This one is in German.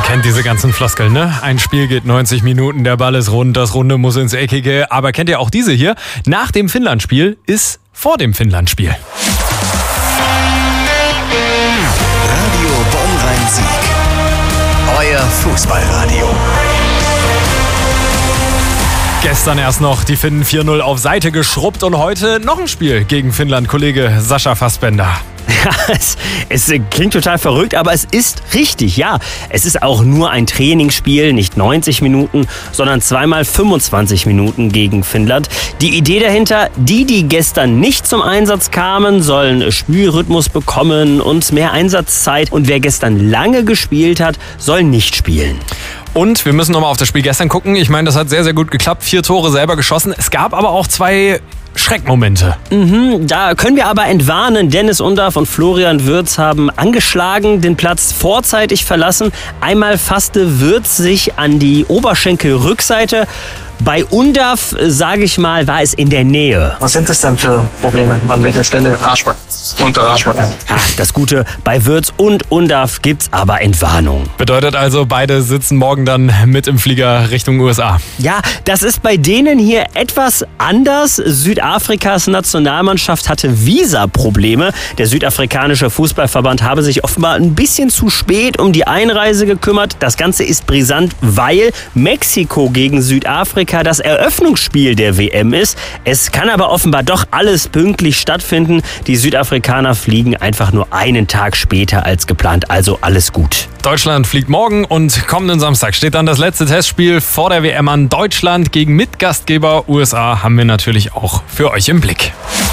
Ihr kennt diese ganzen Floskeln, ne? Ein Spiel geht 90 Minuten, der Ball ist rund, das Runde muss ins Eckige. Aber kennt ihr auch diese hier? Nach dem Finnland-Spiel ist vor dem Finnland-Spiel. Radio Bonn-Rhein-Sieg. Euer Fußballradio. Gestern erst noch die Finnen 4-0 auf Seite geschrubbt und heute noch ein Spiel gegen Finnland. Kollege Sascha Fassbender. Ja, es klingt total verrückt, aber es ist richtig, ja. Es ist auch nur ein Trainingsspiel, nicht 90 Minuten, sondern zweimal 25 Minuten gegen Finnland. Die Idee dahinter, die gestern nicht zum Einsatz kamen, sollen Spielrhythmus bekommen und mehr Einsatzzeit. Und wer gestern lange gespielt hat, soll nicht spielen. Und wir müssen nochmal auf das Spiel gestern gucken. Ich meine, das hat sehr, sehr gut geklappt. 4 Tore selber geschossen. Es gab aber auch 2 Schreckmomente. Da können wir aber entwarnen. Dennis Undaff und Florian Wirtz haben angeschlagen, den Platz vorzeitig verlassen. Einmal fasste Wirtz sich an die Oberschenkelrückseite. Bei Undaff, sage ich mal, war es in der Nähe. Was sind das denn für Probleme? An welcher Stelle? Arschback. Unter Arschback. Das Gute, bei Wirtz und Undaff gibt's aber Entwarnung. Bedeutet also, beide sitzen morgen dann mit im Flieger Richtung USA. Ja, das ist bei denen hier etwas anders. Südafrikas Nationalmannschaft hatte Visa-Probleme. Der südafrikanische Fußballverband habe sich offenbar ein bisschen zu spät um die Einreise gekümmert. Das Ganze ist brisant, weil Mexiko gegen Südafrika das Eröffnungsspiel der WM ist. Es kann aber offenbar doch alles pünktlich stattfinden. Die Südafrikaner fliegen einfach nur einen Tag später als geplant, also alles gut. Deutschland fliegt morgen und kommenden Samstag steht dann das letzte Testspiel vor der WM an. Deutschland gegen Mitgastgeber USA haben wir natürlich auch für euch im Blick.